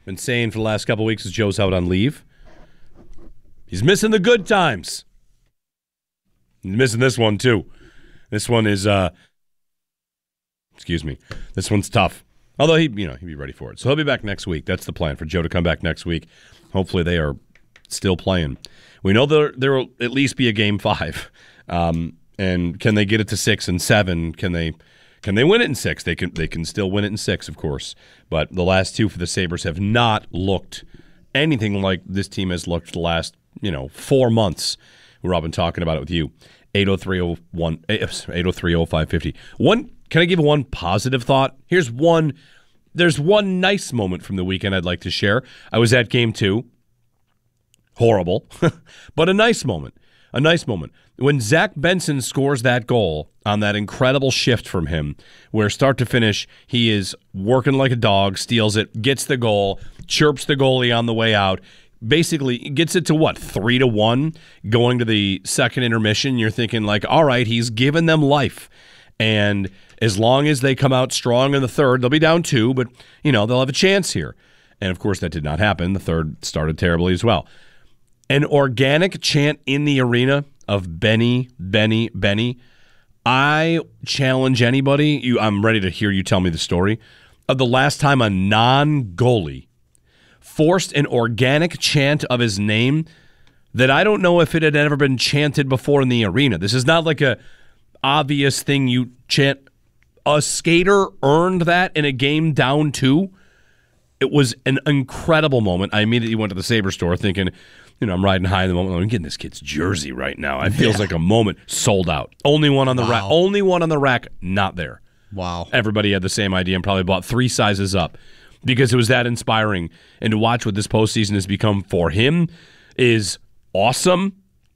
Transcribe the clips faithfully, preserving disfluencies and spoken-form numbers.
been saying for the last couple of weeks as Joe's out on leave. He's missing the good times. He's missing this one, too. This one is, uh, excuse me, this one's tough. Although, he, you know, he'll be ready for it. So he'll be back next week. That's the plan, for Joe to come back next week. Hopefully they are still playing. We know there there will at least be a game five. Um, and can they get it to six and seven? Can they can they win it in six? They can they can still win it in six, of course. But the last two for the Sabres have not looked anything like this team has looked the last, you know, four months. We've been talking about it with you. eight oh three oh one eight oh three oh five fifty. One Can I give one positive thought? Here's one. There's one nice moment from the weekend I'd like to share. I was at game two. Horrible. But a nice moment. A nice moment. When Zach Benson scores that goal on that incredible shift from him, where start to finish, he is working like a dog, steals it, gets the goal, chirps the goalie on the way out, basically gets it to what, three to one, going to the second intermission. You're thinking like, all right, he's given them life. And as long as they come out strong in the third, they'll be down two, but, you know, they'll have a chance here. And, of course, that did not happen. The third started terribly as well. An organic chant in the arena of Benny, Benny, Benny. I challenge anybody, you, I'm ready to hear you tell me the story, of the last time a non-goalie forced an organic chant of his name that I don't know if it had ever been chanted before in the arena. This is not like a obvious thing you chant. A skater earned that in a game down two. It was an incredible moment. I immediately went to the Sabre store thinking, you know, I'm riding high in the moment. I'm getting this kid's jersey right now. It feels yeah. like a moment. Sold out. Only one on the wow. rack. Only one on the rack. Not there. Wow. Everybody had the same idea and probably bought three sizes up because it was that inspiring. And to watch what this postseason has become for him is awesome.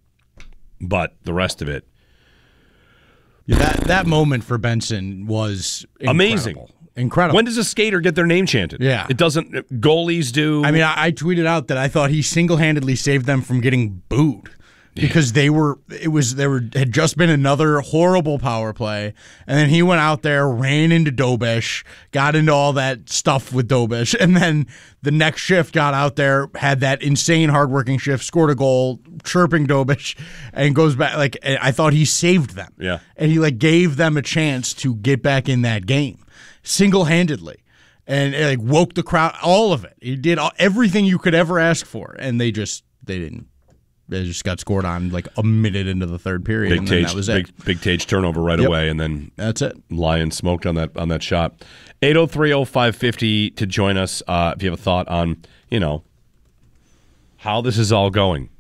But the rest of it, yeah, that that moment for Benson was incredible. Amazing. Incredible. When does a skater get their name chanted? Yeah. It doesn't. Goalies do. I mean, I, I tweeted out that I thought he single-handedly saved them from getting booed because they were, it was, there were, had just been another horrible power play. And then he went out there, ran into Dobish, got into all that stuff with Dobish. And then the next shift got out there, had that insane hardworking shift, scored a goal, chirping Dobish, and goes back. Like, I thought he saved them. Yeah. And he, like, gave them a chance to get back in that game. Single-handedly, and it, like, woke the crowd. All of it. He did all, everything you could ever ask for, and they just they didn't. They just got scored on like a minute into the third period, big and Tage, then that was big, it. Big Tage turnover right yep. away, and then that's it. Lions smoked on that on that shot. eight oh three oh five fifty to join us uh, if you have a thought on you know how this is all going,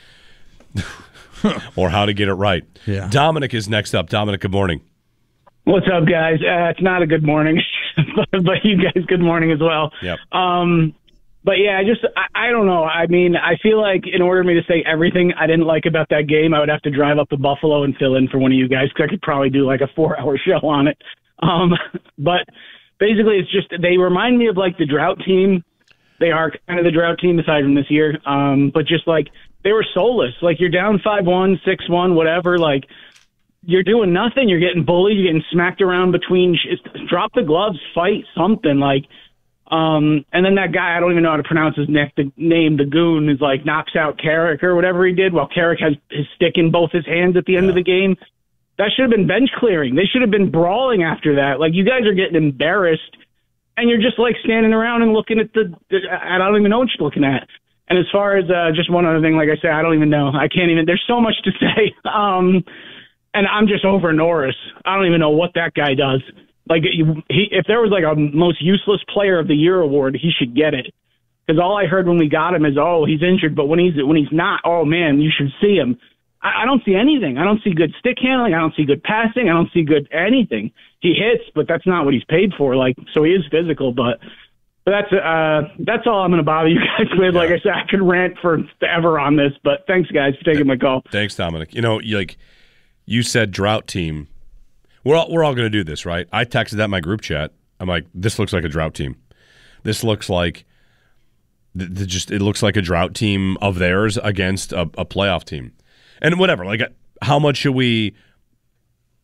or how to get it right. Yeah. Dominic is next up. Dominic, good morning. What's up, guys? Uh, it's not a good morning, but you guys, good morning as well. Yep. Um, but yeah, I just, I, I don't know. I mean, I feel like in order for me to say everything I didn't like about that game, I would have to drive up to Buffalo and fill in for one of you guys, because I could probably do like a four-hour show on it. Um, but basically, it's just, they remind me of like the drought team. They are kind of the drought team aside from this year. Um, but just like, they were soulless. Like, you're down five one, six one, whatever, like, you're doing nothing. You're getting bullied. You're getting smacked around between. Drop the gloves. Fight something. Like, um, and then that guy, I don't even know how to pronounce his neck, the name, the goon, is like knocks out Carrick or whatever he did, while Carrick has his stick in both his hands at the end yeah. of the game. That should have been bench clearing. They should have been brawling after that. Like, you guys are getting embarrassed, and you're just like standing around and looking at the. I don't even know what you're looking at. And as far as uh, just one other thing, like I said, I don't even know. I can't even. There's so much to say. Um, And I'm just over Norris. I don't even know what that guy does. Like, he, if there was like a most useless player of the year award, he should get it. Because all I heard when we got him is, oh, he's injured. But when he's when he's not, oh man, you should see him. I, I don't see anything. I don't see good stick handling. I don't see good passing. I don't see good anything. He hits, but that's not what he's paid for. Like, so he is physical, but. But that's uh, that's all I'm going to bother you guys with. Yeah. Like I said, I could rant forever on this. But thanks, guys, for taking my call. Thanks, Dominic. You know, you like. You said drought team. We're all, we're all going to do this, right? I texted that in my group chat. I'm like, this looks like a drought team. This looks like the, the just it looks like a drought team of theirs against a, a playoff team. And whatever, like, how much should we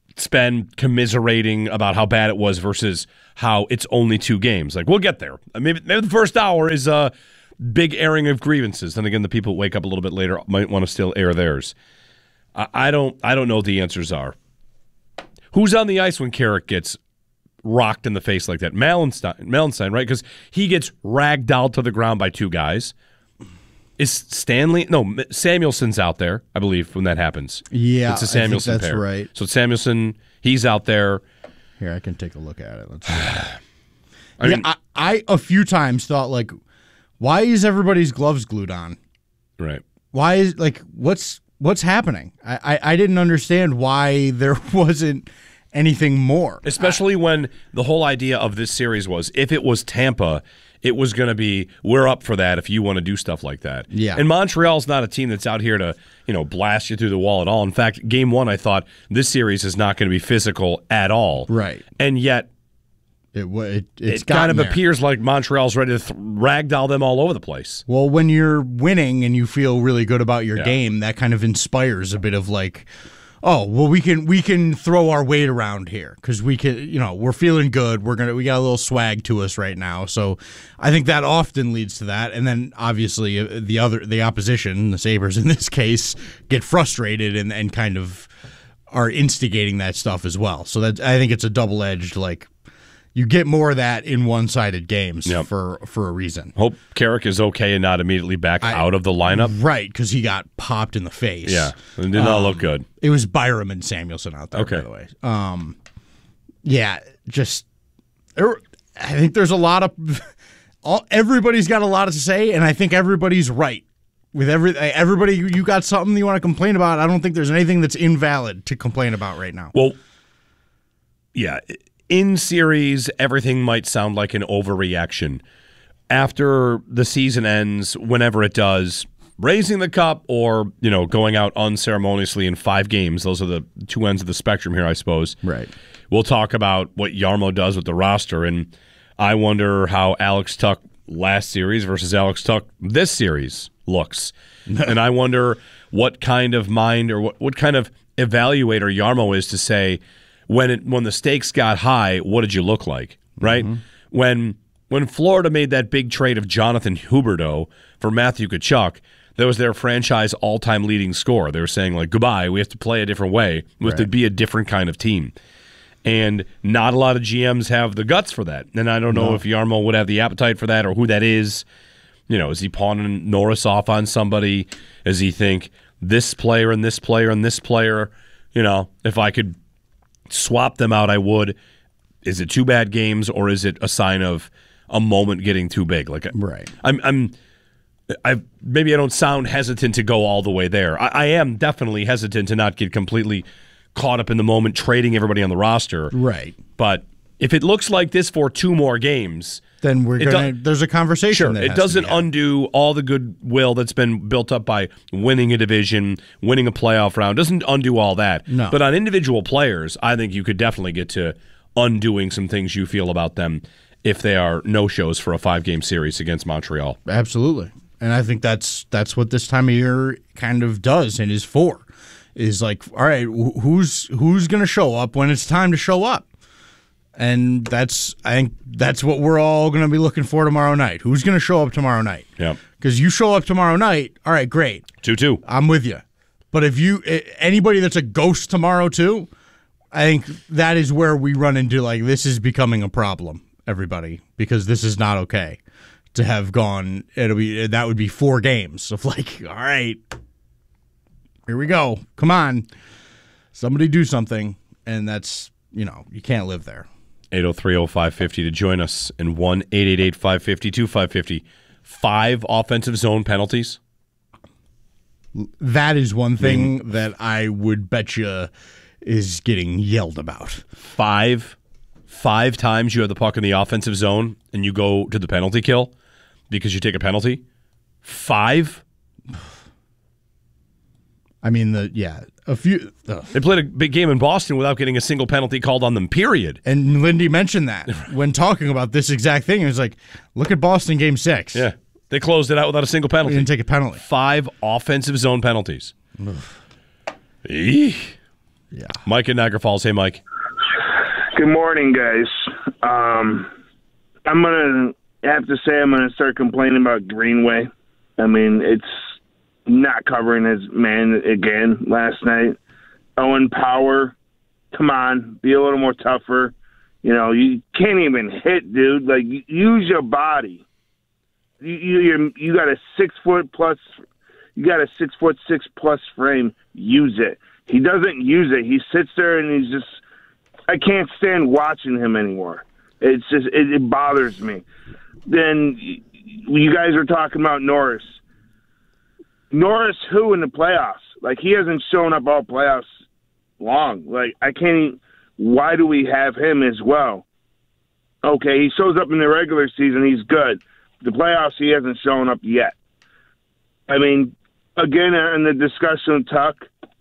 spend commiserating about how bad it was versus how it's only two games. Like, we'll get there. Maybe, maybe the first hour is a big airing of grievances. Then again, the people who wake up a little bit later might want to still air theirs. I, I don't I don't know what the answers are. Who's on the ice when Carrick gets rocked in the face like that? Malenstein, Malenstein, right? Because he gets ragdolled to the ground by two guys. Is Stanley? No, Samuelson's out there, I believe, when that happens. Yeah, it's a Samuelson I think that's pair. right. So Samuelson, he's out there. Here, I can take a look at it. Let's see. I yeah, mean, I, I a few times thought, like, why is everybody's gloves glued on? right. Why is, like, what's what's happening? I, I, I didn't understand why there wasn't anything more. Especially when the whole idea of this series was, if it was Tampa, it was going to be, we're up for that if you want to do stuff like that. Yeah. And Montreal's not a team that's out here to, you know, blast you through the wall at all. In fact, game one, I thought this series is not going to be physical at all. Right. And yet, It wa- it, it's it kind of gotten there. appears like Montreal's ready to th- ragdoll them all over the place. Well, when you're winning and you feel really good about your Yeah. game, that kind of inspires a bit of like, oh, well, we can we can throw our weight around here because we can, you know, we're feeling good. We're gonna we got a little swag to us right now. So I think that often leads to that, and then obviously uh, the other the opposition, the Sabres in this case, get frustrated and and kind of are instigating that stuff as well. So that I think it's a double edged like. You get more of that in one-sided games Yep. for for a reason. Hope Carrick is okay and not immediately back I- out of the lineup. Right, because he got popped in the face. Yeah, it did not look good. It was Byram and Samuelson out there, Okay. by the way. Um, yeah, just er, I think there's a lot of all, everybody's got a lot to say, and I think everybody's right. With every everybody, you got something you want to complain about. I don't think there's anything that's invalid to complain about right now. Well, yeah, in series, everything might sound like an overreaction. After the season ends, whenever it does, raising the cup or, you know, going out unceremoniously in five games, those are the two ends of the spectrum here, I suppose. Right. We'll talk about what Jarmo does with the roster, and I wonder how Alex Tuck last series versus Alex Tuck this series looks. And I wonder what kind of mind or what, what kind of evaluator Jarmo is to say, when it when the stakes got high, what did you look like, right? Mm-hmm. When when Florida made that big trade of Jonathan Huberdeau for Matthew Tkachuk, that was their franchise all-time leading scorer. They were saying, like, goodbye, we have to play a different way. We have Right. to be a different kind of team. And not a lot of G Ms have the guts for that. And I don't know No. if Jarmo would have the appetite for that or who that is. You know, is he pawning Norris off on somebody? Does he think this player and this player and this player, you know, if I could swap them out, I would. Is it two bad games, or is it a sign of a moment getting too big? Like, Right. I'm, I'm, I maybe I don't sound hesitant to go all the way there. I, I am definitely hesitant to not get completely caught up in the moment, trading everybody on the roster. Right. But if it looks like this for two more games, Then we're It gonna. do- there's a conversation. sure, that it has to doesn't be had. undo all the goodwill that's been built up by winning a division, winning a playoff round. Doesn't undo all that. No. But on individual players, I think you could definitely get to undoing some things you feel about them if they are no-shows for a five-game series against Montreal. Absolutely. And I think that's that's what this time of year kind of does and is for. Is like, all right, wh- who's who's going to show up when it's time to show up? And that's I think that's what we're all going to be looking for tomorrow night. Who's going to show up tomorrow night? Yeah. Because you show up tomorrow night, all right, great. two two. I'm with you. But if you a- anybody that's a ghost tomorrow too, I think that is where we run into like this is becoming a problem, everybody, because this is not okay to have gone. It'll be that would be four games of like, all right, here we go. Come on, somebody do something, and that's you know you can't live there. eight oh three oh five fifty to join us, and one eight eight eight five five zero two five five zero. Five offensive zone penalties. That is one thing that I would bet you is getting yelled about. Five, five times you have the puck in the offensive zone and you go to the penalty kill because you take a penalty. Five. I mean, the yeah, a few. Ugh. They played a big game in Boston without getting a single penalty called on them, period. And Lindy mentioned that when talking about this exact thing. It was like, look at Boston game six. Yeah. They closed it out without a single We penalty. didn't take a penalty. Five offensive zone penalties. Eek. Yeah. Mike in Niagara Falls. Hey, Mike. Good morning, guys. Um, I'm going to have to say I'm going to start complaining about Greenway. I mean, it's not covering his man again last night. Owen Power, come on, be a little more tougher. You know, you can't even hit, dude. Like, use your body. You you you got a six foot plus. You got a six foot six plus frame. Use it. He doesn't use it. He sits there and he's just. I can't stand watching him anymore. It's just it, it bothers me. Then you guys are talking about Norris. Norris, who in the playoffs? Like, he hasn't shown up all playoffs long. Like, I can't even. Why do we have him as well? Okay, he shows up in the regular season. He's good. The playoffs, he hasn't shown up yet. I mean, again, in the discussion of Tuck,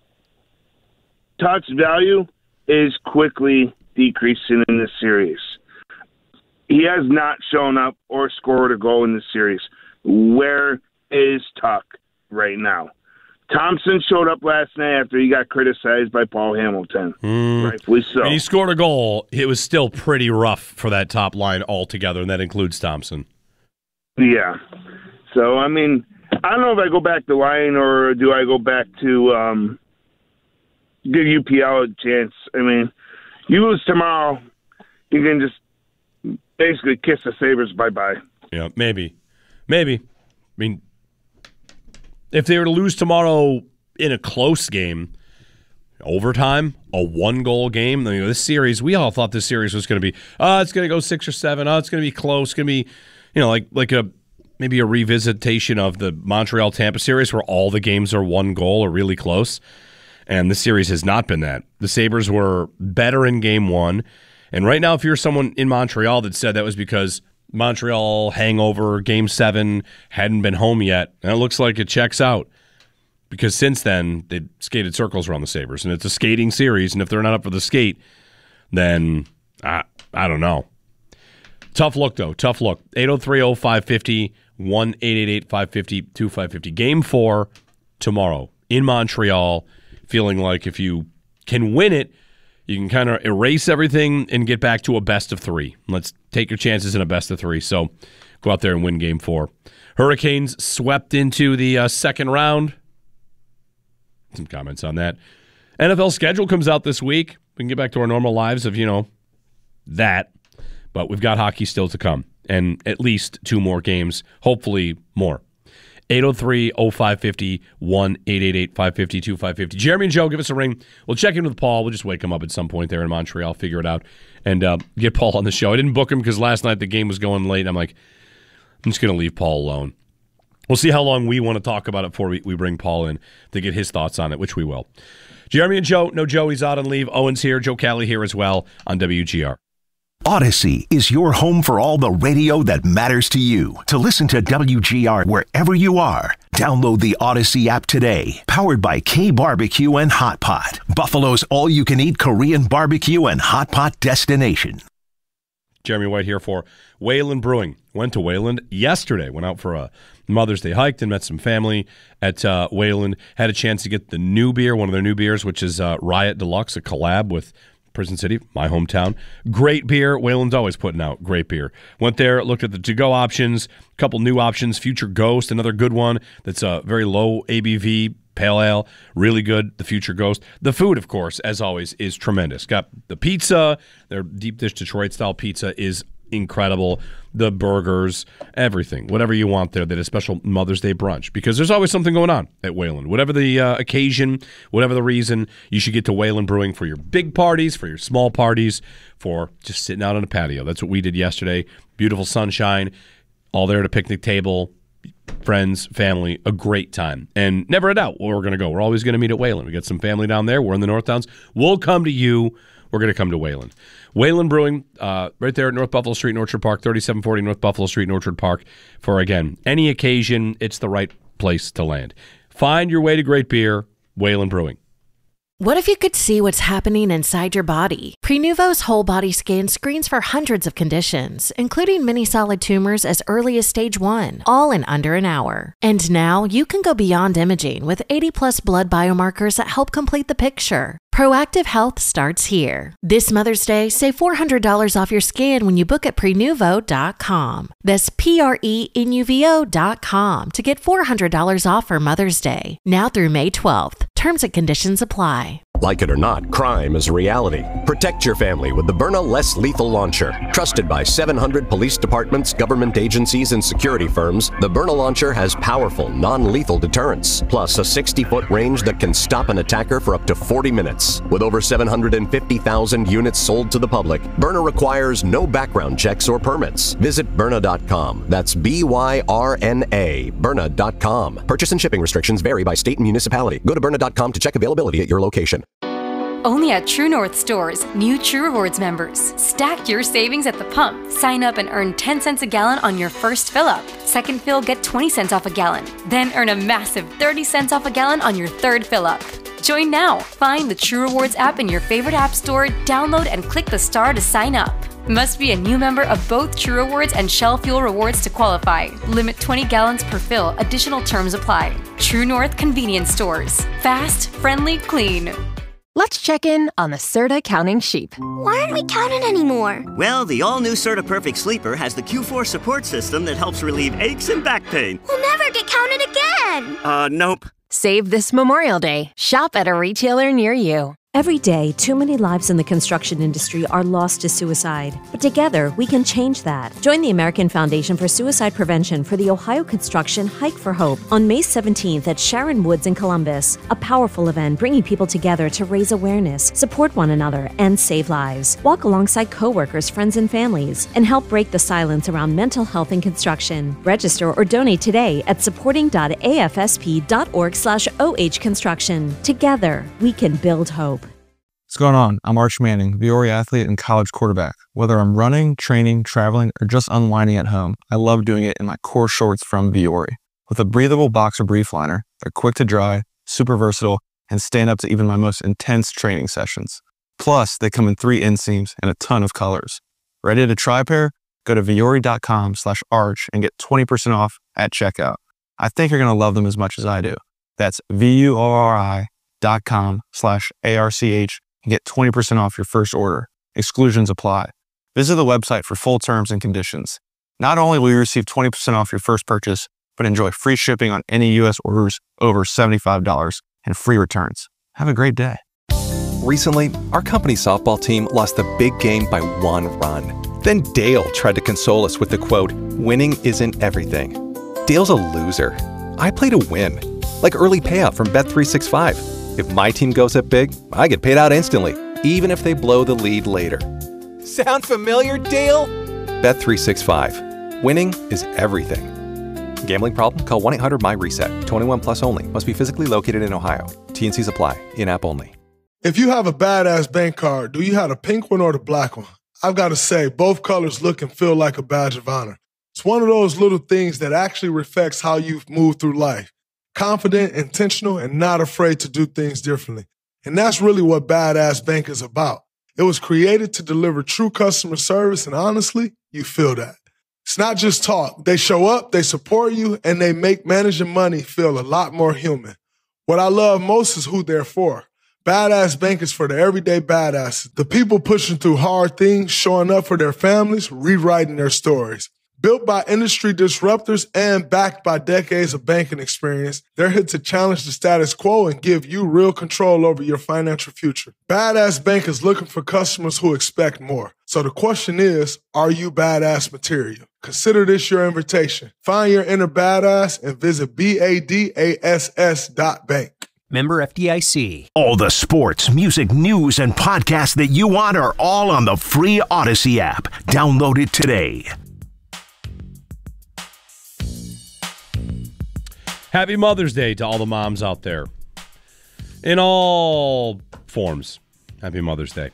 Tuck's value is quickly decreasing in this series. He has not shown up or scored a goal in this series. Where is Tuck right now? Thompson showed up last night after he got criticized by Paul Hamilton. Mm. Rightfully so. And he scored a goal. It was still pretty rough for that top line altogether, and that includes Thompson. Yeah. So, I mean, I don't know if I go back to Lyon or do I go back to um, give U P L a chance. I mean, you lose tomorrow, you can just basically kiss the Sabres bye-bye. Yeah, maybe. Maybe. I mean, if they were to lose tomorrow in a close game, overtime, a one-goal game, I mean, this series, we all thought this series was going to be, oh, it's going to go six or seven. Oh, it's going to be close. It's going to be, you know, like like a maybe a revisitation of the Montreal-Tampa series where all the games are one goal or really close. And the series has not been that. The Sabres were better in game one. And right now, if you're someone in Montreal that said that was because Montreal hangover, game seven, hadn't been home yet, and it looks like it checks out. Because since then, they've skated circles around the Sabres. And it's a skating series, and if they're not up for the skate, then I, I don't know. Tough look, though. Tough look. eight oh three oh five five oh, one eight eight eight five five oh two five five oh. Game four tomorrow in Montreal. Feeling like if you can win it, you can kind of erase everything and get back to a best of three. Let's take your chances in a best of three. So go out there and win game four. Hurricanes swept into the uh, second round. Some comments on that. N F L schedule comes out this week. We can get back to our normal lives of, you know, that. But we've got hockey still to come. And at least two more games, hopefully more. eight oh three oh five five oh, one eight eight eight five five oh two five five oh. Jeremy and Joe, give us a ring. We'll check in with Paul. We'll just wake him up at some point there in Montreal, figure it out, and uh, get Paul on the show. I didn't book him because last night the game was going late. And I'm like, I'm just going to leave Paul alone. We'll see how long we want to talk about it before we, we bring Paul in to get his thoughts on it, which we will. Jeremy and Joe, no Joe, he's out on leave. Owen's here, Joe Cali here as well on W G R. Odyssey is your home for all the radio that matters to you. To listen to W G R wherever you are, download the Odyssey app today. Powered by K Barbecue and Hot Pot, Buffalo's all-you-can-eat Korean barbecue and hot pot destination. Jeremy White here for Wayland Brewing. Went to Wayland yesterday. Went out for a Mother's Day hike and met some family at uh, Wayland. Had a chance to get the new beer, one of their new beers, which is uh, Riot Deluxe, a collab with Prison City, my hometown. Great beer. Wayland's always putting out great beer. Went there, looked at the to-go options, a couple new options. Future Ghost, another good one that's a very low A B V, pale ale, really good, the Future Ghost. The food, of course, as always, is tremendous. Got the pizza, their deep dish Detroit-style pizza is incredible. The burgers, everything, whatever you want there. They had a special Mother's Day brunch because there's always something going on at Wayland. Whatever the uh, occasion, whatever the reason, you should get to Wayland Brewing for your big parties, for your small parties, for just sitting out on a patio. That's what we did yesterday. Beautiful sunshine, all there at a picnic table, friends, family, a great time. And never a doubt where we're going to go. We're always going to meet at Wayland. We got some family down there. We're in the North Downs. We'll come to you. We're going to come to Wayland. Wayland Brewing, uh, right there at North Buffalo Street in Orchard Park, thirty-seven forty North Buffalo Street in Orchard Park. For, again, any occasion, it's the right place to land. Find your way to great beer, Wayland Brewing. What if you could see what's happening inside your body? Prenuvo's whole body scan screens for hundreds of conditions, including many solid tumors as early as stage one, all in under an hour. And now you can go beyond imaging with eighty plus blood biomarkers that help complete the picture. Proactive health starts here. This Mother's Day, save four hundred dollars off your scan when you book at prenuvo dot com. That's P R E N U V O dot com to get four hundred dollars off for Mother's Day, now through May twelfth. Terms and conditions apply. Like it or not, crime is a reality. Protect your family with the Byrna Less Lethal Launcher. Trusted by seven hundred police departments, government agencies, and security firms, the Byrna Launcher has powerful, non-lethal deterrence, plus a sixty-foot range that can stop an attacker for up to forty minutes. With over seven hundred fifty thousand units sold to the public, Byrna requires no background checks or permits. Visit Byrna dot com. That's B Y R N A, Byrna dot com. Purchase and shipping restrictions vary by state and municipality. Go to Byrna dot com to check availability at your location. Only at True North stores, new True Rewards members. Stack your savings at the pump. Sign up and earn ten cents a gallon on your first fill up. Second fill, get twenty cents off a gallon. Then earn a massive thirty cents off a gallon on your third fill up. Join now. Find the True Rewards app in your favorite app store, download and click the star to sign up. Must be a new member of both True Rewards and Shell Fuel Rewards to qualify. Limit twenty gallons per fill. Additional terms apply. True North Convenience Stores. Fast, friendly, clean. Let's check in on the Serta counting sheep. Why aren't we counting anymore? Well, the all-new Serta Perfect Sleeper has the Q four support system that helps relieve aches and back pain. We'll never get counted again! Uh, nope. Save this Memorial Day. Shop at a retailer near you. Every day, too many lives in the construction industry are lost to suicide. But together, we can change that. Join the American Foundation for Suicide Prevention for the Ohio Construction Hike for Hope on May seventeenth at Sharon Woods in Columbus. A powerful event bringing people together to raise awareness, support one another, and save lives. Walk alongside coworkers, friends, and families, and help break the silence around mental health in construction. Register or donate today at supporting dot A F S P dot org slash O H construction. Together, we can build hope. What's going on? I'm Arch Manning, Viore athlete and college quarterback. Whether I'm running, training, traveling, or just unwinding at home, I love doing it in my core shorts from Viore. With a breathable boxer brief liner, they're quick to dry, super versatile, and stand up to even my most intense training sessions. Plus, they come in three inseams and a ton of colors. Ready to try a pair? Go to Viore dot com slash arch and get twenty percent off at checkout. I think you're going to love them as much as I do. That's V U O R I dot com slash A R C H and get twenty percent off your first order. Exclusions apply. Visit the website for full terms and conditions. Not only will you receive twenty percent off your first purchase, but enjoy free shipping on any U S orders over seventy-five dollars and free returns. Have a great day. Recently, our company softball team lost the big game by one run. Then Dale tried to console us with the quote, "Winning isn't everything." Dale's a loser. I play to win. Like early payout from Bet three sixty-five. If my team goes up big, I get paid out instantly, even if they blow the lead later. Sound familiar, Dale? Bet three sixty-five. Winning is everything. Gambling problem? Call one eight hundred M Y reset. twenty-one plus only. Must be physically located in Ohio. T N Cs apply. In-app only. If you have a badass bank card, do you have the pink one or the black one? I've got to say, both colors look and feel like a badge of honor. It's one of those little things that actually reflects how you've moved through life. Confident, intentional, and not afraid to do things differently. And that's really what Badass Bank is about. It was created to deliver true customer service, and honestly, you feel that. It's not just talk. They show up, they support you, and they make managing money feel a lot more human. What I love most is who they're for. Badass Bank is for the everyday badasses, the people pushing through hard things, showing up for their families, rewriting their stories. Built by industry disruptors and backed by decades of banking experience, they're here to challenge the status quo and give you real control over your financial future. Badass Bank is looking for customers who expect more. So the question is, are you badass material? Consider this your invitation. Find your inner badass and visit B A D A S S dot bank. Member F D I C. All the sports, music, news, and podcasts that you want are all on the free Odyssey app. Download it today. Happy Mother's Day to all the moms out there. In all forms. Happy Mother's Day.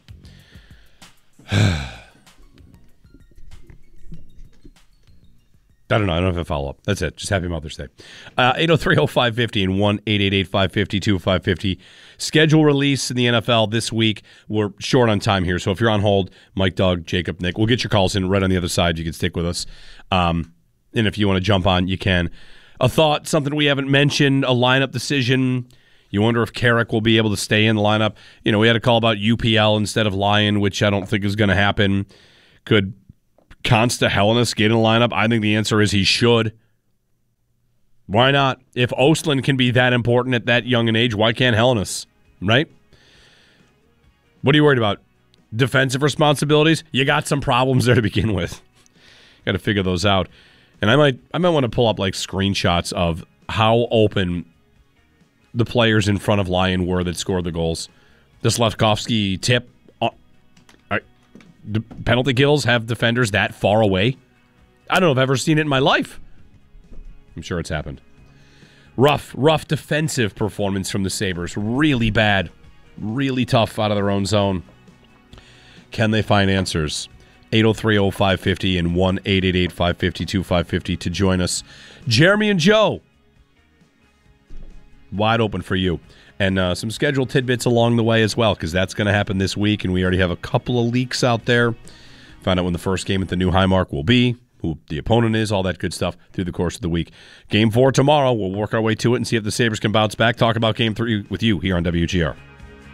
I don't know. I don't have a follow-up. That's it. Just happy Mother's Day. Uh, eight oh three oh five five oh and one eight eight eight five five two five five oh. Schedule release in the N F L this week. We're short on time here, so if you're on hold, Mike, Doug, Jacob, Nick, we'll get your calls in right on the other side. You can stick with us. Um, and if you want to jump on, you can. A thought, something we haven't mentioned, a lineup decision. You wonder if Carrick will be able to stay in the lineup. You know, we had a call about U P L instead of Lyon, which I don't think is going to happen. Could Consta Helenius get in the lineup? I think the answer is he should. Why not? If Ostlund can be that important at that young an age, why can't Helenius? Right? What are you worried about? Defensive responsibilities? You got some problems there to begin with. Got to figure those out. And I might, I might want to pull up like screenshots of how open the players in front of Lyon were that scored the goals. The Slavkovsky tip. Do penalty kills have defenders that far away? I don't know if I've ever seen it in my life. I'm sure it's happened. Rough, rough defensive performance from the Sabres. Really bad. Really tough out of their own zone. Can they find answers? eight oh three oh five five oh and one eight eight eight five five two five five oh to join us. Jeremy and Joe. Wide open for you. And uh, some scheduled tidbits along the way as well, because that's going to happen this week, and we already have a couple of leaks out there. Find out when the first game at the new Highmark will be, who the opponent is, all that good stuff through the course of the week. Game four tomorrow. We'll work our way to it and see if the Sabres can bounce back. Talk about game three with you here on W G R.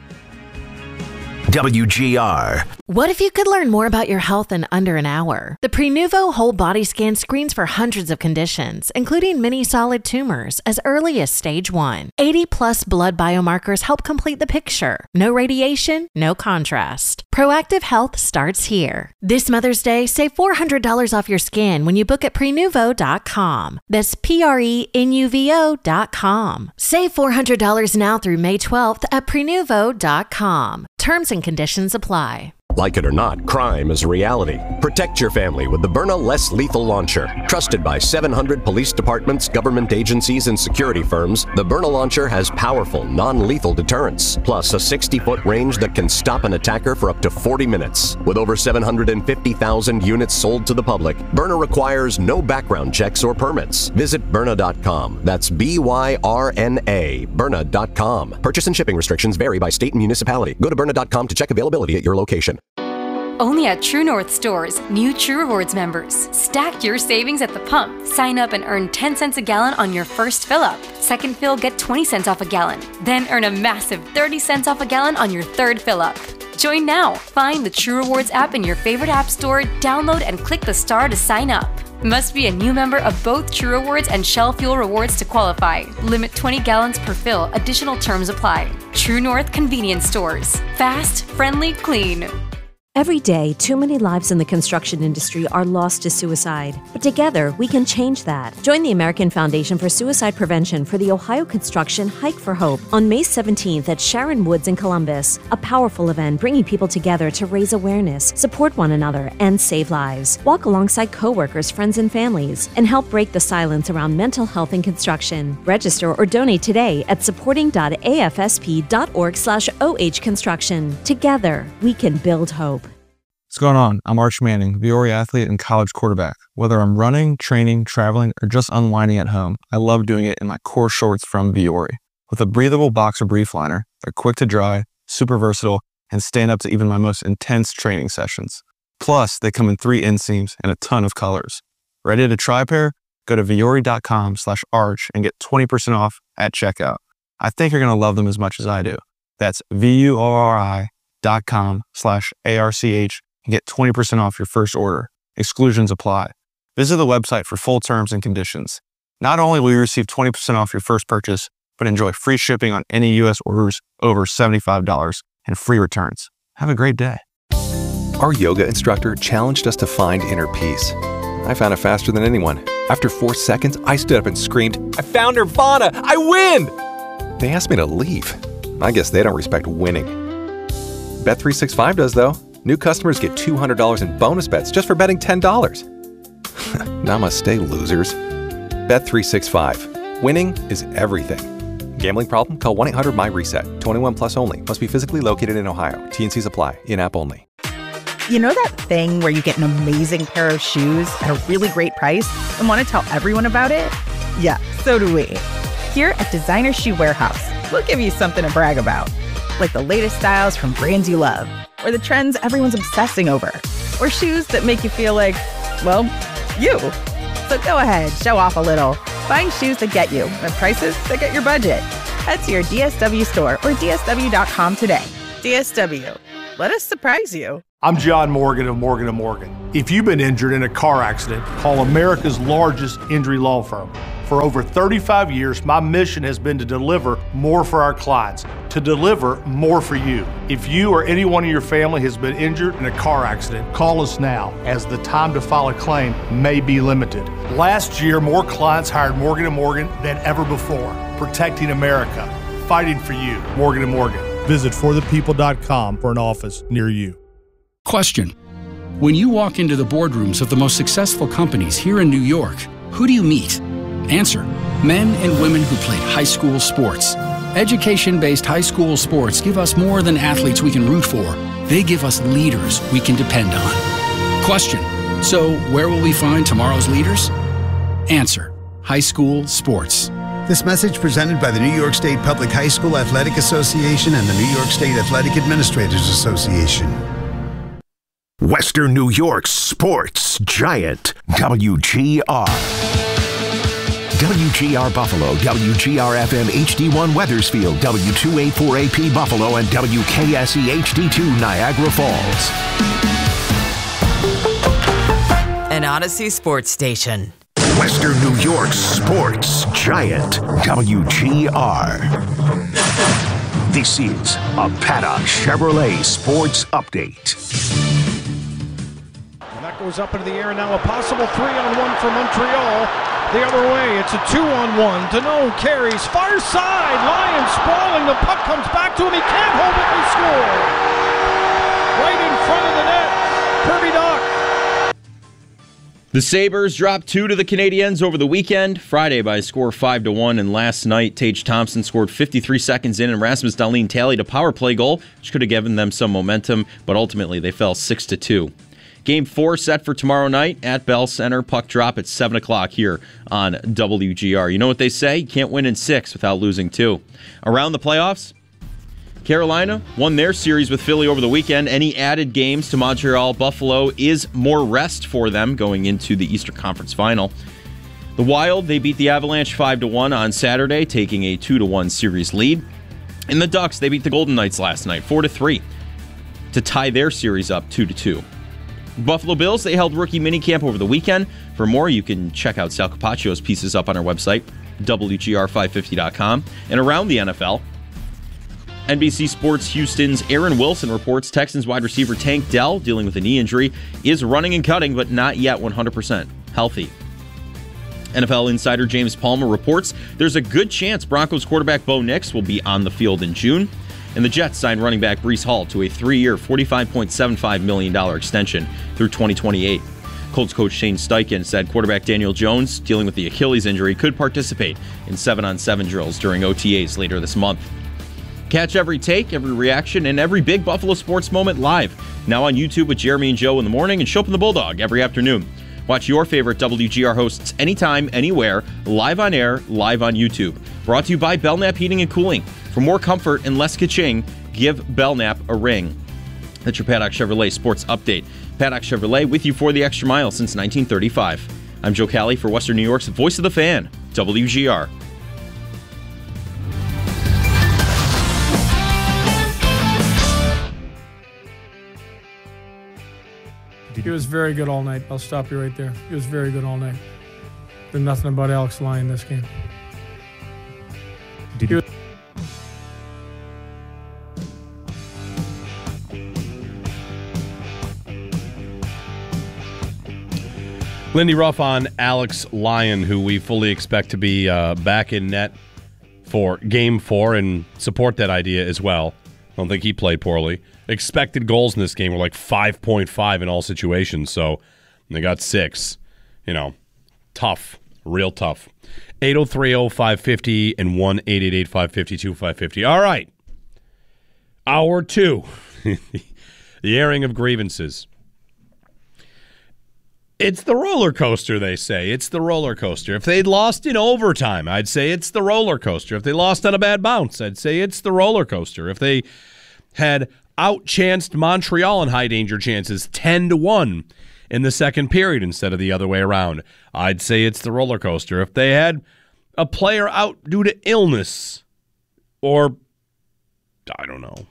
W G R. What if you could learn more about your health in under an hour? The Prenuvo whole body scan screens for hundreds of conditions, including many solid tumors, as early as stage one. eighty plus blood biomarkers help complete the picture. No radiation, no contrast. Proactive health starts here. This Mother's Day, save four hundred dollars off your scan when you book at prenuvo dot com. That's P R E N U V O dot com. Save four hundred dollars now through May twelfth at prenuvo dot com. Terms and conditions apply. Like it or not, crime is a reality. Protect your family with the Byrna Less Lethal Launcher. Trusted by seven hundred police departments, government agencies, and security firms, the Byrna Launcher has powerful, non-lethal deterrence, plus a sixty-foot range that can stop an attacker for up to forty minutes. With over seven hundred fifty thousand units sold to the public, Byrna requires no background checks or permits. Visit Byrna dot com. That's B Y R N A, Byrna dot com. Purchase and shipping restrictions vary by state and municipality. Go to Byrna dot com to check availability at your location. Only at True North stores, new True Rewards members. Stack your savings at the pump. Sign up and earn ten cents a gallon on your first fill up. Second fill, get twenty cents off a gallon. Then earn a massive thirty cents off a gallon on your third fill up. Join now. Find the True Rewards app in your favorite app store, download and click the star to sign up. Must be a new member of both True Rewards and Shell Fuel Rewards to qualify. Limit twenty gallons per fill. Additional terms apply. True North Convenience Stores. Fast, friendly, clean. Every day, too many lives in the construction industry are lost to suicide. But together, we can change that. Join the American Foundation for Suicide Prevention for the Ohio Construction Hike for Hope on May seventeenth at Sharon Woods in Columbus. A powerful event bringing people together to raise awareness, support one another, and save lives. Walk alongside coworkers, friends, and families, and help break the silence around mental health in construction. Register or donate today at supporting dot a f s p dot org slash o h construction. Together, we can build hope. What's going on? I'm Arch Manning, Viore athlete and college quarterback. Whether I'm running, training, traveling, or just unwinding at home, I love doing it in my core shorts from Viore. With a breathable boxer brief liner, they're quick to dry, super versatile, and stand up to even my most intense training sessions. Plus, they come in three inseams and a ton of colors. Ready to try a pair? Go to viore dot com slash arch and get twenty percent off at checkout. I think you're going to love them as much as I do. That's V-U-O-R-I dot com slash A-R-C-H and get twenty percent off your first order. Exclusions apply. Visit the website for full terms and conditions. Not only will you receive twenty percent off your first purchase, but enjoy free shipping on any U S orders over seventy-five dollars and free returns. Have a great day. Our yoga instructor challenged us to find inner peace. I found it faster than anyone. After four seconds, I stood up and screamed, "I found Nirvana! I win!" They asked me to leave. I guess they don't respect winning. Bet three sixty-five does, though. New customers get two hundred dollars in bonus bets just for betting ten dollars. Namaste, losers. Bet three sixty-five. Winning is everything. Gambling problem? Call one eight hundred M Y RESET. twenty-one plus only. Must be physically located in Ohio. T and Cs apply. In-app only. You know that thing where you get an amazing pair of shoes at a really great price and want to tell everyone about it? Yeah, so do we. Here at Designer Shoe Warehouse, we'll give you something to brag about, like the latest styles from brands you love, or the trends everyone's obsessing over, or shoes that make you feel like, well, you. So go ahead, show off a little. Find shoes that get you at prices that get your budget. Head to your D S W store or D S W dot com today. D S W. Let us surprise you. I'm John Morgan of Morgan and Morgan. If you've been injured in a car accident, call America's largest injury law firm. For over thirty-five years, my mission has been to deliver more for our clients, to deliver more for you. If you or anyone in your family has been injured in a car accident, call us now, as the time to file a claim may be limited. Last year, more clients hired Morgan and Morgan than ever before, protecting America, fighting for you. Morgan and Morgan. Visit for the people dot com for an office near you. Question. When you walk into the boardrooms of the most successful companies here in New York, who do you meet? Answer. Men and women who played high school sports. Education-based high school sports give us more than athletes we can root for. They give us leaders we can depend on. Question. So where will we find tomorrow's leaders? Answer. High school sports. This message presented by the New York State Public High School Athletic Association and the New York State Athletic Administrators Association. Western New York's sports giant, W G R. W G R Buffalo, W G R F M H D one Weathersfield, W two eighty-four A P Buffalo, and W K S E H D two Niagara Falls. An Odyssey sports station. Western New York's sports giant, W G R. This is a Paddock Chevrolet Sports Update. And that goes up into the air, and now a possible three-on-one for Montreal. The other way, it's a two-on-one. Deneau carries, far side, Lyon sprawling, the puck comes back to him, he can't hold it, they score! Right in front of the net, Kirby Dach. The Sabres dropped two to the Canadiens over the weekend, Friday by a score of five to one, and last night, Tage Thompson scored fifty-three seconds in, and Rasmus Dahlin tallied a power play goal, which could have given them some momentum, but ultimately they fell six to two. Game four set for tomorrow night at Bell Center. Puck drop at seven o'clock here on W G R. You know what they say? You can't win in six without losing two. Around the playoffs, Carolina won their series with Philly over the weekend. Any added games to Montreal, Buffalo is more rest for them going into the Eastern Conference Final. The Wild, they beat the Avalanche five to one on Saturday, taking a two to one series lead. And the Ducks, they beat the Golden Knights last night four to three to tie their series up two to two. Buffalo Bills, they held rookie minicamp over the weekend. For more, you can check out Sal Capaccio's pieces up on our website, W G R five fifty dot com. And around the N F L, N B C Sports Houston's Aaron Wilson reports Texans wide receiver Tank Dell, dealing with a knee injury, is running and cutting, but not yet one hundred percent healthy. N F L insider James Palmer reports there's a good chance Broncos quarterback Bo Nix will be on the field in June. And the Jets signed running back Breece Hall to a three-year, forty-five point seven five million dollars extension through twenty twenty-eight. Colts coach Shane Steichen said quarterback Daniel Jones, dealing with the Achilles injury, could participate in seven-on-seven drills during O T As later this month. Catch every take, every reaction, and every big Buffalo sports moment live. Now on YouTube with Jeremy and Joe in the morning and Shope and the Bulldog every afternoon. Watch your favorite W G R hosts anytime, anywhere, live on air, live on YouTube. Brought to you by Belknap Heating and Cooling. For more comfort and less ka-ching, give Belknap a ring. That's your Paddock Chevrolet Sports Update. Paddock Chevrolet with you for the extra mile since nineteen thirty-five. I'm Joe Cali for Western New York's Voice of the Fan, W G R. He was very good all night. I'll stop you right there. He was very good all night. There's nothing about Alex Lyon this game. Did you? Lindy Ruff on Alex Lyon, who we fully expect to be uh, back in net for game four and support that idea as well. I don't think he played poorly. Expected goals in this game were like five point five in all situations, so they got six. You know, tough, real tough. eight oh three oh five fifty and one eight eight eight five five two five five zero. All right. Hour two. The airing of grievances. It's the roller coaster, they say. It's the roller coaster. If they'd lost in overtime, I'd say it's the roller coaster. If they lost on a bad bounce, I'd say it's the roller coaster. If they had outchanced Montreal in high danger chances ten to one in the second period instead of the other way around, I'd say it's the roller coaster. If they had a player out due to illness or, I don't know.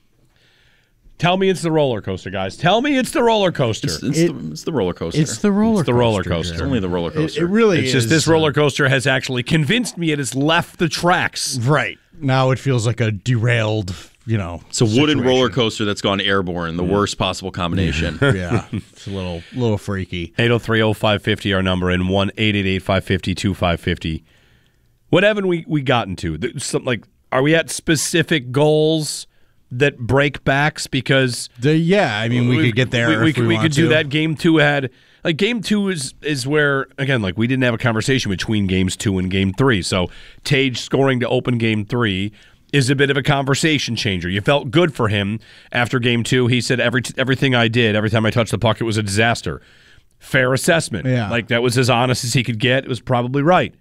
Tell me it's the roller coaster, guys. Tell me it's the roller coaster. It's, it's, it, the, it's the roller coaster. It's the roller it's the roller coaster. It's only the roller coaster. It, it really it's is. It's just this roller coaster has actually convinced me it has left the tracks. Right. Now it feels like a derailed, you know, It's a wooden situation. roller coaster that's gone airborne, the yeah. worst possible combination. Yeah. It's a little little freaky. eight oh three oh five five oh our number and one eight eight eight five five zero two five five zero. What haven't we, we gotten to? Some, like, are we at specific goals that break backs? Because the, yeah, I mean, we, we could get there. We, we, if we, we want could do to. that. Game two had like game two is is where again, like we didn't have a conversation between games two and game three. So Tage scoring to open game three is a bit of a conversation changer. You felt good for him after game two. He said every everything I did, every time I touched the puck, it was a disaster. Fair assessment. Yeah. Like that was as honest as he could get. It was probably right.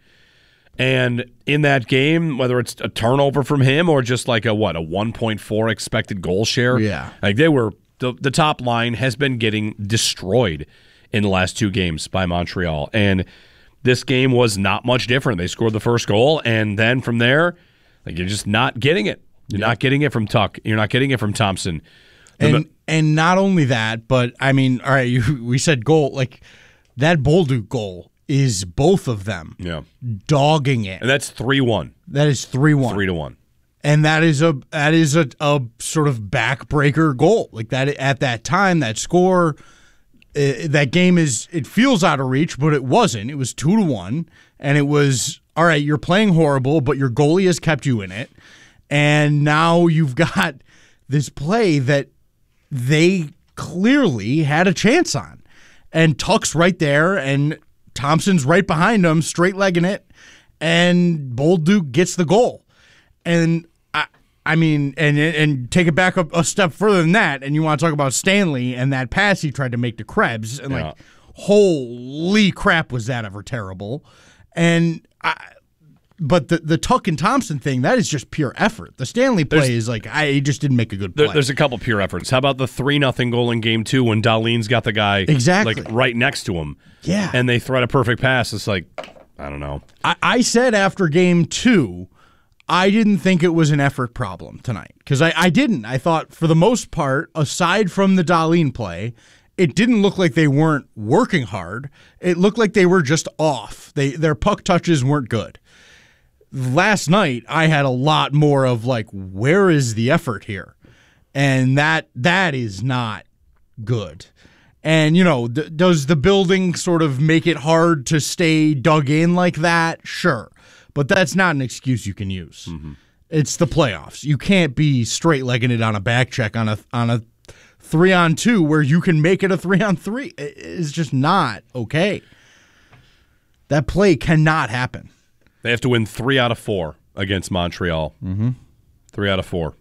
And in that game, whether it's a turnover from him or just like a what, a one point four expected goal share, yeah, like they were the the top line has been getting destroyed in the last two games by Montreal, and this game was not much different. They scored the first goal, and then from there, like you're just not getting it. You're yeah. not getting it from Tuck. You're not getting it from Thompson. And the, and not only that, but I mean, all right, you, we said goal, like that Bolduc goal is both of them yeah. dogging it. And that's three one. That is three one. three to one. And that is a that is a, a sort of backbreaker goal. Like that at that time, that score, uh, that game is, it feels out of reach, but it wasn't. It was two to one. And it was, all right, you're playing horrible, but your goalie has kept you in it. And now you've got this play that they clearly had a chance on. And Tuck's right there, and Thompson's right behind him, straight-legging it, and Bolduc gets the goal. And, I I mean, and and take it back a, a step further than that, and you want to talk about Stanley and that pass he tried to make to Krebs, and yeah. like, holy crap, was that ever terrible. And, I, but the, the Tuck and Thompson thing, that is just pure effort. The Stanley play there's, is like, I he just didn't make a good play. There, there's a couple pure efforts. How about the three nothing goal in game two when Dahlin's got the guy exactly. like right next to him? Yeah. And they thread a perfect pass. It's like, I don't know. I, I said after game two, I didn't think it was an effort problem tonight. Because I, I didn't. I thought for the most part, aside from the Dahlin play, it didn't look like they weren't working hard. It looked like they were just off. They Their puck touches weren't good. Last night, I had a lot more of like, where is the effort here? And that that is not good. And, you know, th- does the building sort of make it hard to stay dug in like that? Sure. But that's not an excuse you can use. Mm-hmm. It's the playoffs. You can't be straight-legging it on a back check on a on a three-on-two where you can make it a three-on-three. It's just not okay. That play cannot happen. They have to win three out of four against Montreal. Mm-hmm. Three out of four.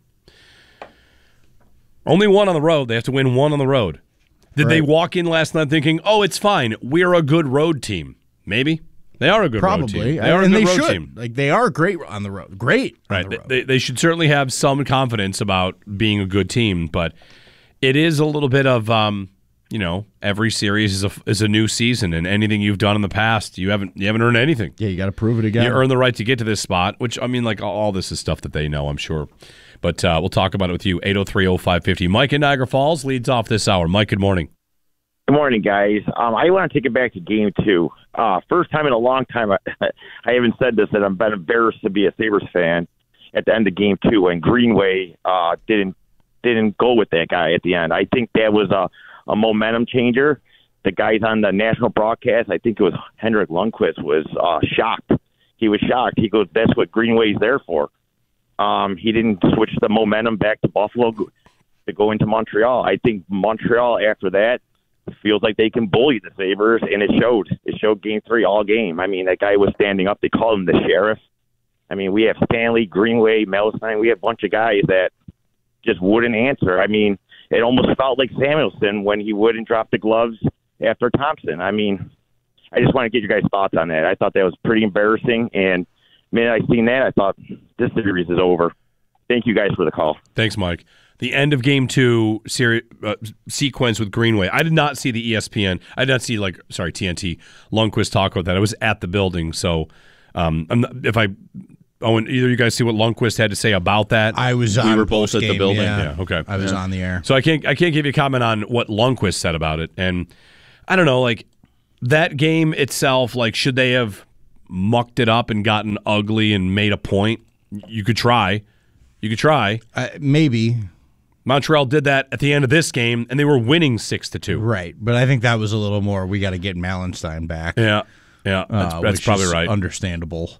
Only one on the road. They have to win one on the road. Did right. they walk in last night thinking, oh, it's fine, we're a good road team? Maybe. They are a good Probably. road team. They are and a good they road should. team. Like, they are great on the road. Great right. on the road. They, they should certainly have some confidence about being a good team, but it is a little bit of, um, you know, every series is a, is a new season, and anything you've done in the past, you haven't you haven't earned anything. Yeah, you got to prove it again. You earn the right to get to this spot, which, I mean, like, all, all this is stuff that they know, I'm sure. But uh, we'll talk about it with you, eight oh three oh five five oh. Mike in Niagara Falls leads off this hour. Mike, good morning. Good morning, guys. Um, I want to take it back to game two. Uh, first time in a long time, I, I haven't said this, and I've been embarrassed to be a Sabres fan at the end of game two, and Greenway uh, didn't didn't go with that guy at the end. I think that was a, a momentum changer. The guys on the national broadcast, I think it was Henrik Lundqvist, was uh, shocked. He was shocked. He goes, that's what Greenway's there for. Um, he didn't switch the momentum back to Buffalo to go into Montreal. I think Montreal, after that, feels like they can bully the Sabres, and it showed. It showed game three all game. I mean, that guy was standing up. They called him the sheriff. I mean, we have Stanley, Greenway, Melstein. We have a bunch of guys that just wouldn't answer. I mean, it almost felt like Samuelson when he wouldn't drop the gloves after Thompson. I mean, I just want to get your guys' thoughts on that. I thought that was pretty embarrassing, and the minute I seen that, I thought this series is over. Thank you guys for the call. Thanks, Mike. The end of game two seri- uh, sequence with Greenway. I did not see the E S P N. I did not see, like, sorry, T N T Lundqvist talk about that. I was at the building, so um, I'm not, if I oh, and either of you guys see what Lundqvist had to say about that? I was we on were both at the post-game, building. yeah. Yeah, okay. I was Yeah. on the air. So I can't I can't give you a comment on what Lundqvist said about it. And I don't know, like that game itself, like should they have mucked it up and gotten ugly and made a point? You could try. You could try. Uh, maybe. Montreal did that at the end of this game, and they were winning six to two. Right, but I think that was a little more. We got to get Malenstein back. Yeah, yeah, that's, uh, that's which probably is right. Understandable.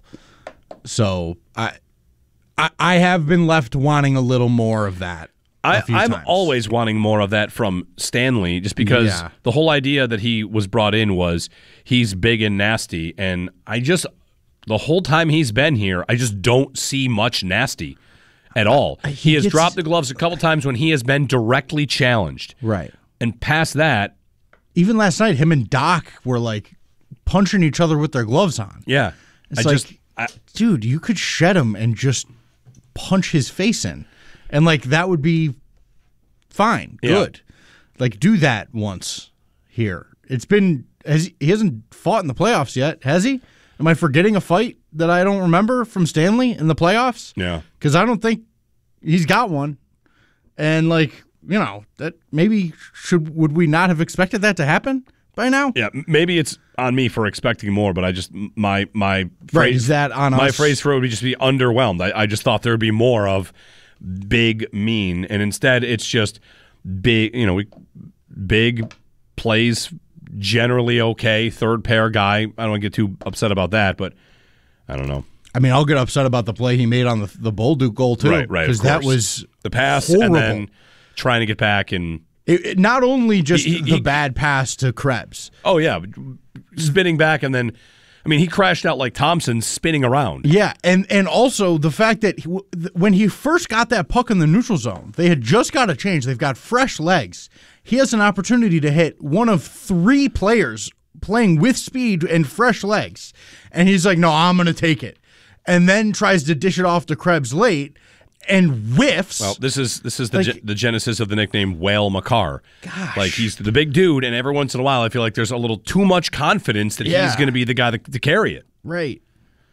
So I, I, I have been left wanting a little more of that. I, a few I'm times. always wanting more of that from Stanley, just because Yeah. the whole idea that he was brought in was he's big and nasty, and I just the whole time he's been here, I just don't see much nasty at all. I- he he has gets- dropped the gloves a couple times when he has been directly challenged, Right. and past that, Even last night, him and Doc were like punching each other with their gloves on. yeah, It's I like, just I, dude, you could shed him and just punch his face in, and like that would be fine, Yeah. good. Like do that once here. It's been has he hasn't fought in the playoffs yet, has he? Am I forgetting a fight that I don't remember from Stanley in the playoffs? yeah. Because I don't think he's got one, and like you know that maybe should would we not have expected that to happen by now? Yeah, m- maybe it's on me for expecting more, but I just my my phrase Right, is that on my us? phrase for it would just be underwhelmed. I, I just thought there would be more of big mean, and instead it's just big. You know, we, big plays generally okay. Third pair guy. I don't want to get too upset about that, but I don't know. I mean, I'll get upset about the play he made on the the Bolduc goal too, Right, right. of Because that course. was the pass, horrible. and then trying to get back and It, it- not only just He- he- the he- bad pass to Krebs. oh yeah, spinning back, and then I mean he crashed out like Thompson spinning around. Yeah, and and also the fact that he, when he first got that puck in the neutral zone, they had just got a change. They've got fresh legs. He has an opportunity to hit one of three players playing with speed and fresh legs, and he's like, "No, I'm going to take it," and then tries to dish it off to Krebs late and whiffs. Well, this is this is the Like- ge- the genesis of the nickname Whale Makar. Gosh. Like he's the big dude, and every once in a while, I feel like there's a little too much confidence that Yeah. he's going to be the guy that, to carry it. Right.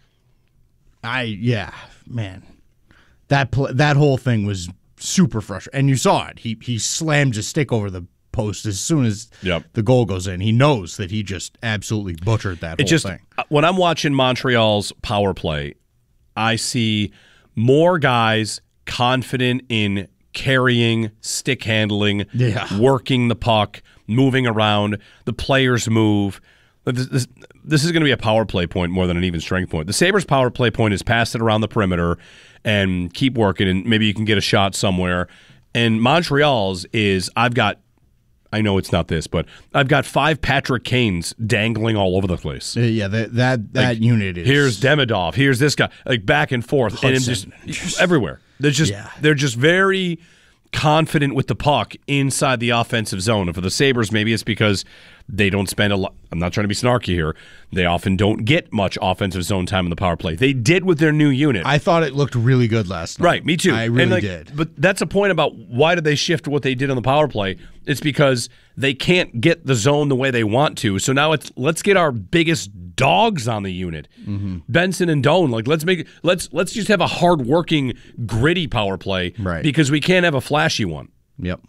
I yeah, man. That pl- that whole thing was super frustrating, and you saw it. He he slammed his stick over the post as soon as Yep. the goal goes in. He knows that he just absolutely butchered that It whole just thing. uh, when I'm watching Montreal's power play, I see more guys confident in carrying, stick handling, Yeah. working the puck, moving around. The players move. This, this, this is going to be a power play point more than an even strength point. The Sabres' power play point is pass it around the perimeter and keep working, and maybe you can get a shot somewhere. And Montreal's is I've got, I know it's not this, but I've got five Patrick Kanes dangling all over the place. Uh, yeah, that that that Like, unit is Here's Demidov. Here's this guy. Like back and forth, and it's Hudson. just everywhere. They're just Yeah. they're just very confident with the puck inside the offensive zone. And for the Sabres, maybe it's because they don't spend a lot. I'm not trying to be snarky here. They often don't get much offensive zone time in the power play. They did with their new unit. I thought it looked really good last night. Right, me too. I really And, like, did. But that's a point about why did they shift what they did on the power play? It's because they can't get the zone the way they want to. So now it's let's get our biggest dogs on the unit. Mm-hmm. Benson and Doan. Like let's make let's let's just have a hard-working, gritty power play. Right. Because we can't have a flashy one. Yep.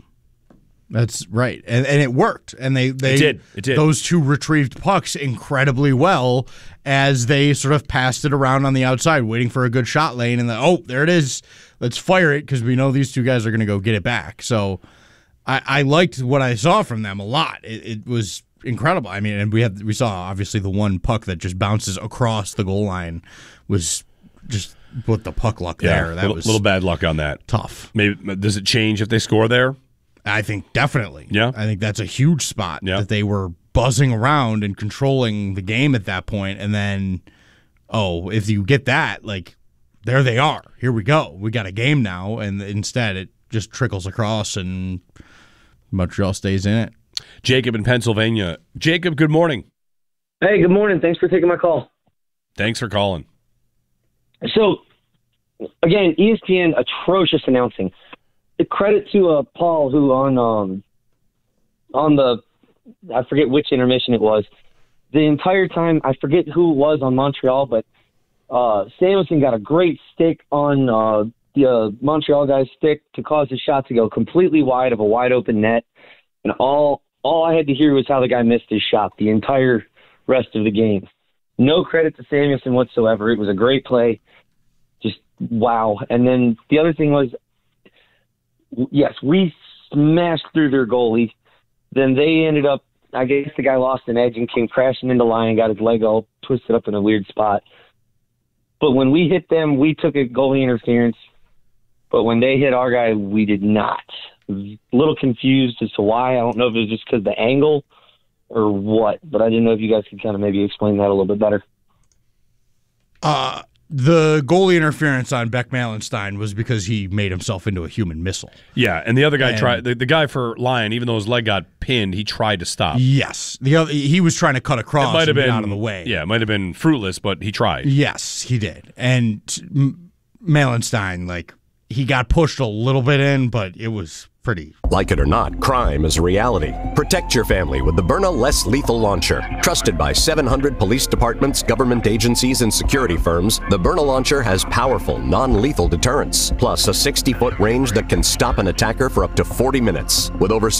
That's right. And and it worked. And they, they It did. It did. Those two retrieved pucks incredibly well as they sort of passed it around on the outside, waiting for a good shot lane. And then, oh, there it is. Let's fire it because we know these two guys are going to go get it back. So I, I liked what I saw from them a lot. It, it was incredible. I mean, and we had we saw obviously the one puck that just bounces across the goal line was just with the puck luck there. That little, was little bad luck on that. tough. Maybe does it change if they score there? I think definitely. Yeah. I think that's a huge spot Yeah. that they were buzzing around and controlling the game at that point. And then, oh, if you get that, like, there they are. Here we go. We got a game now. And instead, it just trickles across and Montreal stays in it. Jacob in Pennsylvania. Jacob, good morning. Hey, good morning. Thanks for taking my call. Thanks for calling. So, again, E S P N, atrocious announcing. Credit to uh, Paul, who on um, on the, I forget which intermission it was, the entire time, I forget who it was on Montreal, but uh, Samuelson got a great stick on uh, the uh, Montreal guy's stick to cause the shot to go completely wide of a wide open net. And all all I had to hear was how the guy missed his shot the entire rest of the game. No credit to Samuelson whatsoever. It was a great play. Just wow. And then the other thing was, yes, we smashed through their goalie. Then they ended up, I guess the guy lost an edge and came crashing into line and got his leg all twisted up in a weird spot. But when we hit them, we took a goalie interference. But when they hit our guy, we did not. A little confused as to why. I don't know if it was just because of the angle or what, but I didn't know if you guys could kind of maybe explain that a little bit better. Uh, the goalie interference on Beck Malenstein was because he made himself into a human missile. Yeah, and the other guy And- tried. The, the guy for Lyon, even though his leg got pinned, he tried to stop. Yes, the other he was trying to cut across It might have and get been out of the way. Yeah, it might have been fruitless, but he tried. Yes, he did. And M- Malenstein, like, he got pushed a little bit in, but it was pretty. Like it or not, crime is a reality. Protect your family with the Byrna Less Lethal Launcher. Trusted by seven hundred police departments, government agencies, and security firms, the Byrna Launcher has powerful, non-lethal deterrence, plus a sixty-foot range that can stop an attacker for up to forty minutes. With over